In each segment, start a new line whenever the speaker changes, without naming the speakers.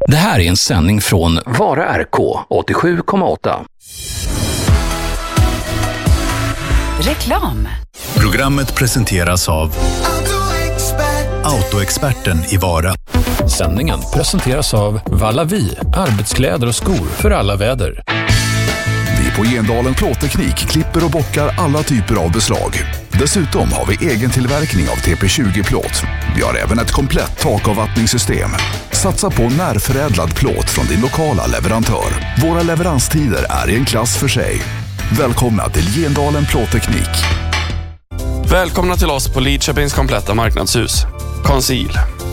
Det här är en sändning från Vara RK 87,8.
Reklam.
Programmet presenteras av Autoexperten i Vara.
Sändningen presenteras av Vallavi, arbetskläder och skor för alla väder.
Vi på Gendalen Plåtteknik klipper och bockar alla typer av beslag. Dessutom har vi egen tillverkning av TP20-plåt. Vi har även ett komplett takavvattningssystem. Satsa på närförädlad plåt från din lokala leverantör. Våra leveranstider är i en klass för sig. Välkomna till Gendalen Plåtteknik.
Välkomna till oss på Lidköpings kompletta marknadshus. Conceal.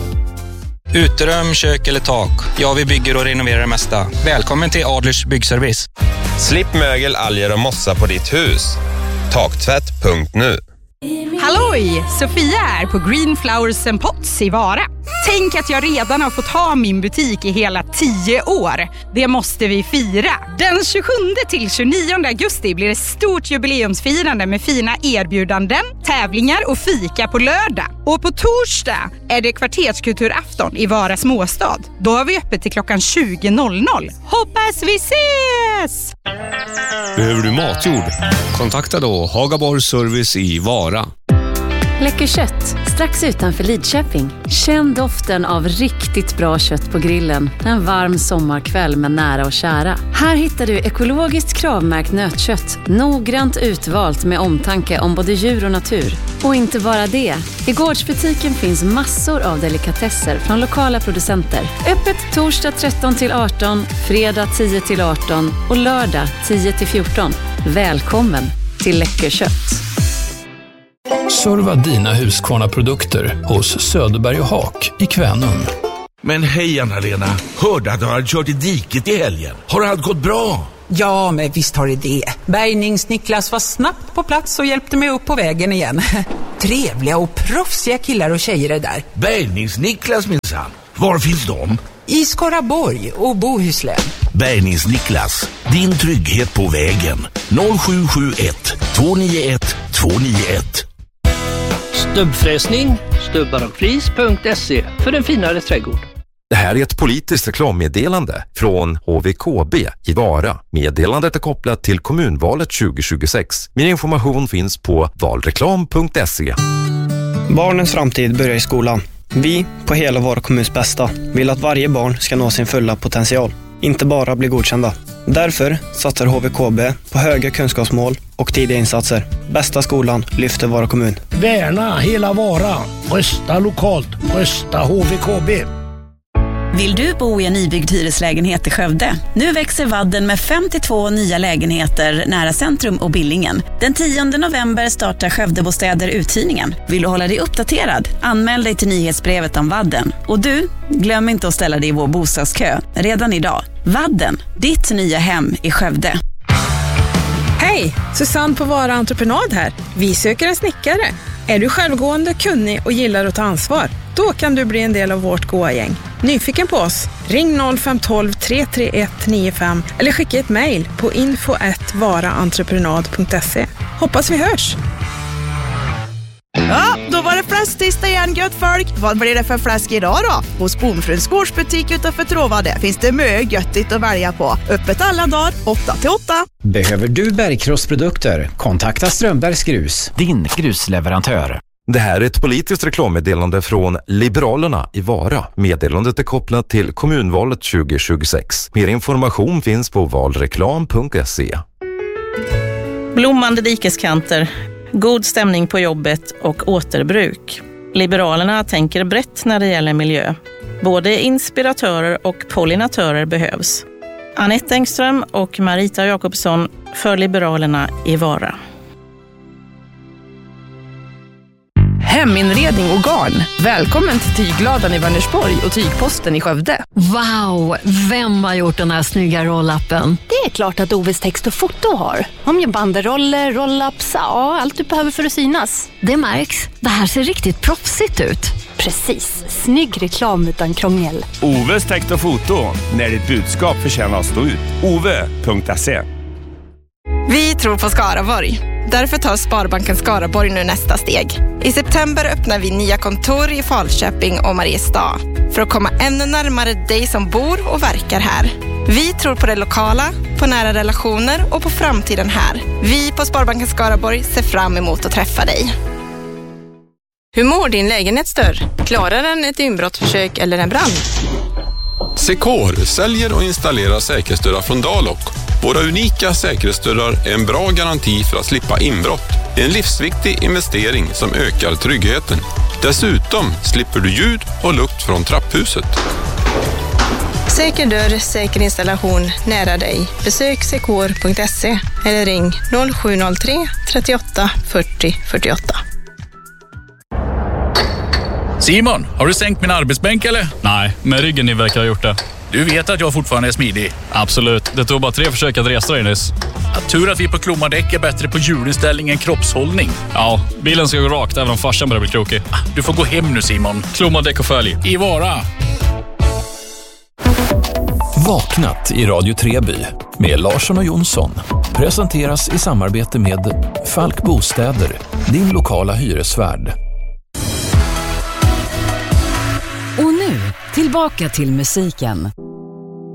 Uterum, kök eller tak. Ja, vi bygger och renoverar det mesta. Välkommen till Adlers byggservice.
Slipp mögel, alger och mossa på ditt hus. Taktvätt.nu.
Halloj! Sofia är på Green Flowers and Pots i Vara. Tänk att jag redan har fått ha min butik i hela 10 år. Det måste vi fira. Den 27 till 29 augusti blir det stort jubileumsfirande med fina erbjudanden, tävlingar och fika på lördag. Och på torsdag är det kvarterskulturafton i Vara småstad. Då har vi öppet till klockan 20.00. Hoppas vi ses!
Behöver du matjord? Kontakta då Hagaborg Service i Vara.
Läcker kött, strax utanför Lidköping. Känn doften av riktigt bra kött på grillen en varm sommarkväll med nära och kära. Här hittar du ekologiskt kravmärkt nötkött, noggrant utvalt med omtanke om både djur och natur. Och inte bara det. I gårdsbutiken finns massor av delikatesser från lokala producenter. Öppet torsdag 13-18, fredag 10-18 och lördag 10-14. Välkommen till Läcker kött.
Serva dina Husqvarna-produkter hos Söderberg och Haak i Kvänum.
Men hej Anna-Lena, hörde att du hade kört i diket i helgen. Har allt gått bra?
Ja, men visst har det. Bärgnings-Niklas var snabbt på plats och hjälpte mig upp på vägen igen. Trevliga och proffsiga killar och tjejer är där.
Bärgnings-Niklas minsann. Var finns de?
I Skaraborg och Bohuslän.
Bärgnings-Niklas, din trygghet på vägen. 0771 291 291.
Stubbfräsning, stubbarochflis.se för en finare trädgård.
Det här är ett politiskt reklammeddelande från HVKB i Vara. Meddelandet är kopplat till kommunvalet 2026. Mer information finns på valreklam.se.
Barnens framtid börjar i skolan. Vi, på hela Vara kommuns bästa, vill att varje barn ska nå sin fulla potential. Inte bara bli godkända. Därför satsar HVKB på höga kunskapsmål och tidiga insatser. Bästa skolan lyfter Vara kommun.
Värna hela Vara. Rösta lokalt. Rösta HVKB.
Vill du bo i en nybyggd hyreslägenhet i Skövde? Nu växer Vadden med 52 nya lägenheter nära centrum och Billingen. Den 10 november startar Skövdebostäder uthyrningen. Vill du hålla dig uppdaterad? Anmäl dig till nyhetsbrevet om Vadden. Och du, glöm inte att ställa dig i vår bostadskö redan idag. Vadden, ditt nya hem i Skövde.
Hej, Susanne på Vara Entreprenad här. Vi söker en snickare. Är du självgående, kunnig och gillar att ta ansvar? Då kan du bli en del av vårt goa gäng. Nyfiken på oss? Ring 0512 331 95 eller skicka ett mejl på info@varaentreprenad.se. Hoppas vi hörs!
Ja, då var det fläsktisdag igen, gött folk. Vad blir det för fläsk idag då? Hos Bonfröns gårdsbutik utanför Tråvade finns det mycket göttigt att välja på. Öppet alla dagar, 8-8.
Behöver du bergkrossprodukter? Kontakta Strömbergs Grus, din grusleverantör.
Det här är ett politiskt reklammeddelande från Liberalerna i Vara. Meddelandet är kopplat till kommunvalet 2026. Mer information finns på valreklam.se.
Blommande dikeskanter, god stämning på jobbet och återbruk. Liberalerna tänker brett när det gäller miljö. Både inspiratörer och pollinatörer behövs. Anette Engström och Marita Jakobsson för Liberalerna i Vara.
Heminredning och garn. Välkommen till Tygladan i Vänersborg och Tygposten i Skövde.
Wow, vem har gjort den här snygga roll-upen?
Det är klart att Oves text och foto har. Om jag banderoller, roll-ups, ja, allt du behöver för att synas.
Det märks. Det här ser riktigt proffsigt ut.
Precis, snygg reklam utan krångel.
Oves text och foto, när ditt budskap förtjänar att stå ut. Ove.se.
Vi tror på Skaraborg.
Därför tar Sparbanken Skaraborg nu nästa steg. I september öppnar vi nya kontor i Falköping och Mariestad för att komma ännu närmare dig som bor och verkar här. Vi tror på det lokala, på nära relationer och på framtiden här. Vi på Sparbanken Skaraborg ser fram emot att träffa dig. Hur mår din lägenhetsdörr? Klarar den ett inbrottsförsök eller en brand?
Secor säljer och installerar säkerhetsdörrar från Dalok. Våra unika säkerhetsdörrar är en bra garanti för att slippa inbrott. En livsviktig investering som ökar tryggheten. Dessutom slipper du ljud och lukt från trapphuset.
Säker dörr, säker installation nära dig. Besök secor.se eller ring 0703 38 40 48.
Simon, har du sänkt min arbetsbänk eller?
Nej, men ryggen ni verkar ha gjort det.
Du vet att jag fortfarande är smidig.
Absolut, det tog bara 3 försök att resa dig nyss.
Tur att vi på Klomadäck är bättre på hjulinställning än kroppshållning.
Ja, bilen ska gå rakt även om farsan börjar bli krokig.
Du får gå hem nu Simon.
Klomadäck och följ.
I Vara.
Vaknat i Radio Treby med Larsson och Jonsson presenteras i samarbete med Falk Bostäder, din lokala hyresvärd.
Och nu, tillbaka till musiken.